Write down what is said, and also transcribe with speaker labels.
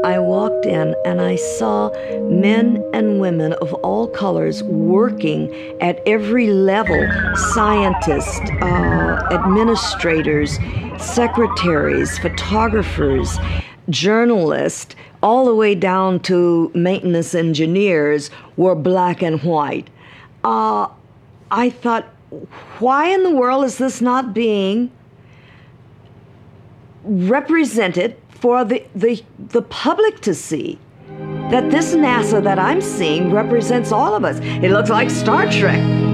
Speaker 1: I walked in and I saw men and women of all colors working at every level, scientists, administrators, secretaries, photographers, journalists, all the way down to maintenance engineers were black and white. I thought, why in the world is this not being represented for the public to see? That this NASA that I'm seeing represents all of us. It looks like Star Trek.